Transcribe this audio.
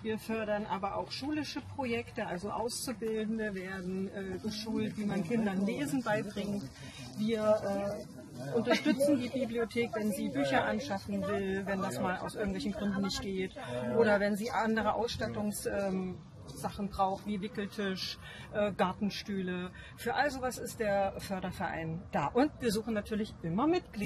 Wir fördern aber auch schulische Projekte, also Auszubildende werden geschult, wie man Kindern Lesen beibringt. Wir unterstützen die Bibliothek, wenn sie Bücher anschaffen will, wenn das mal aus irgendwelchen Gründen nicht geht oder wenn sie andere Ausstattungssachen braucht, wie Wickeltisch, Gartenstühle. Für all sowas ist der Förderverein da. Und wir suchen natürlich immer Mitglieder.